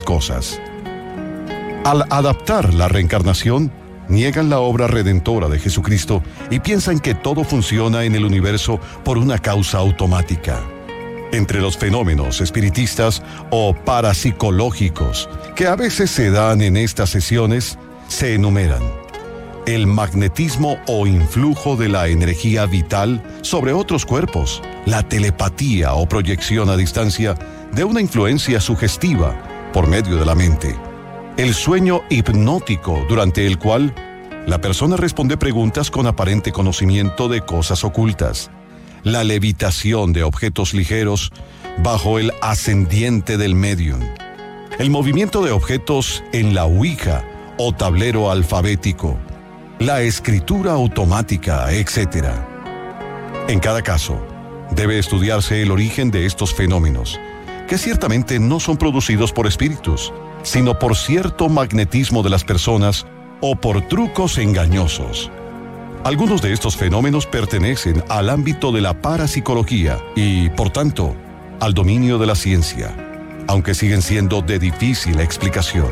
cosas. Al adaptar la reencarnación, niegan la obra redentora de Jesucristo y piensan que todo funciona en el universo por una causa automática. Entre los fenómenos espiritistas o parapsicológicos que a veces se dan en estas sesiones, se enumeran el magnetismo o influjo de la energía vital sobre otros cuerpos, la telepatía o proyección a distancia de una influencia sugestiva por medio de la mente, el sueño hipnótico durante el cual la persona responde preguntas con aparente conocimiento de cosas ocultas, la levitación de objetos ligeros bajo el ascendiente del médium, el movimiento de objetos en la Ouija o tablero alfabético, la escritura automática, etc. En cada caso, debe estudiarse el origen de estos fenómenos, que ciertamente no son producidos por espíritus, sino por cierto magnetismo de las personas o por trucos engañosos. Algunos de estos fenómenos pertenecen al ámbito de la parapsicología y, por tanto, al dominio de la ciencia, aunque siguen siendo de difícil explicación.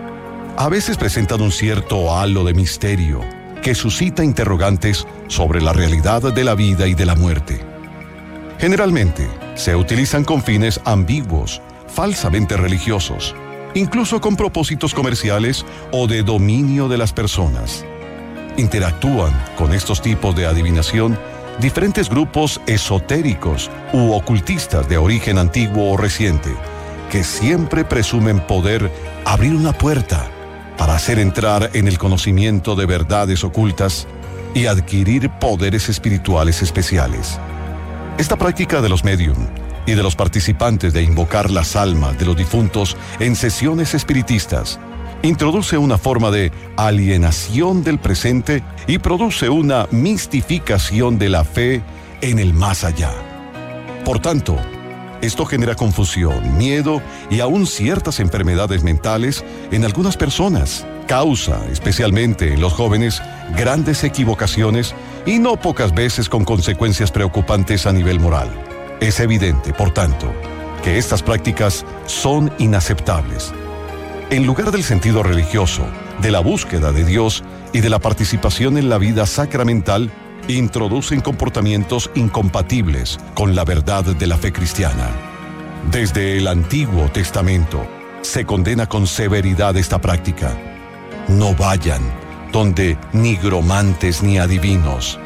A veces presentan un cierto halo de misterio que suscita interrogantes sobre la realidad de la vida y de la muerte. Generalmente, se utilizan con fines ambiguos, falsamente religiosos, incluso con propósitos comerciales o de dominio de las personas. Interactúan con estos tipos de adivinación diferentes grupos esotéricos u ocultistas de origen antiguo o reciente, que siempre presumen poder abrir una puerta para hacer entrar en el conocimiento de verdades ocultas y adquirir poderes espirituales especiales. Esta práctica de los médium y de los participantes de invocar las almas de los difuntos en sesiones espiritistas introduce una forma de alienación del presente y produce una mistificación de la fe en el más allá. Por tanto, esto genera confusión, miedo y aún ciertas enfermedades mentales en algunas personas. Causa, especialmente en los jóvenes, grandes equivocaciones y no pocas veces con consecuencias preocupantes a nivel moral. Es evidente, por tanto, que estas prácticas son inaceptables. En lugar del sentido religioso, de la búsqueda de Dios y de la participación en la vida sacramental, introducen comportamientos incompatibles con la verdad de la fe cristiana. Desde el Antiguo Testamento se condena con severidad esta práctica. No vayan donde nigromantes ni adivinos,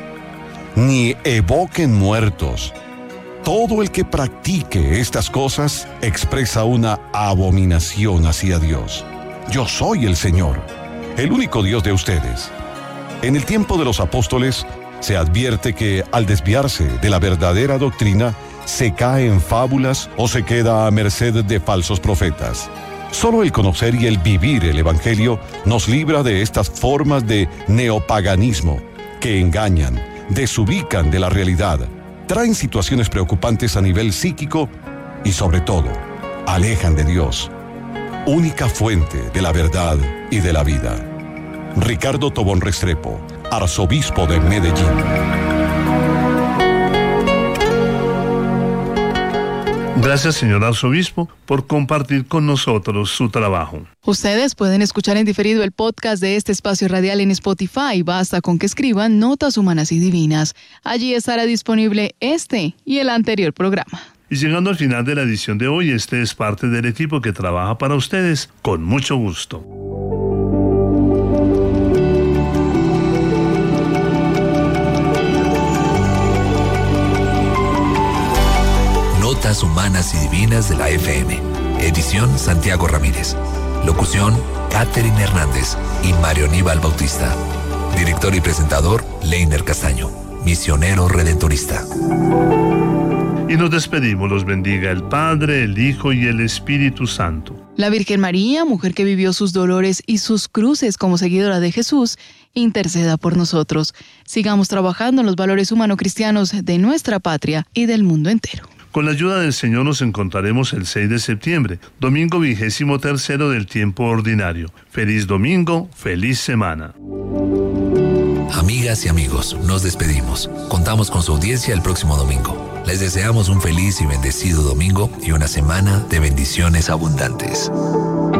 ni evoquen muertos. Todo el que practique estas cosas expresa una abominación hacia Dios. Yo soy el Señor, el único Dios de ustedes. En el tiempo de los apóstoles, se advierte que al desviarse de la verdadera doctrina, se cae en fábulas o se queda a merced de falsos profetas. Solo el conocer y el vivir el Evangelio nos libra de estas formas de neopaganismo que engañan, desubican de la realidad, traen situaciones preocupantes a nivel psíquico y, sobre todo, alejan de Dios, única fuente de la verdad y de la vida. Ricardo Tobón Restrepo, arzobispo de Medellín. Gracias, señor arzobispo, por compartir con nosotros su trabajo. Ustedes pueden escuchar en diferido el podcast de este espacio radial en Spotify. Basta con que escriban Notas Humanas y Divinas. Allí estará disponible este y el anterior programa. Y llegando al final de la edición de hoy, este es parte del equipo que trabaja para ustedes con mucho gusto. Notas Humanas y Divinas de la FM. Edición Santiago Ramírez. Locución Catherine Hernández y Mario Aníbal Bautista. Director y presentador Leiner Castaño. Misionero redentorista. Y nos despedimos, los bendiga el Padre, el Hijo y el Espíritu Santo. La Virgen María, mujer que vivió sus dolores y sus cruces como seguidora de Jesús, interceda por nosotros. Sigamos trabajando en los valores humano-cristianos de nuestra patria y del mundo entero. Con la ayuda del Señor nos encontraremos el 6 de septiembre, domingo 23º del tiempo ordinario. Feliz domingo, feliz semana. Amigas y amigos, nos despedimos. Contamos con su audiencia el próximo domingo. Les deseamos un feliz y bendecido domingo y una semana de bendiciones abundantes.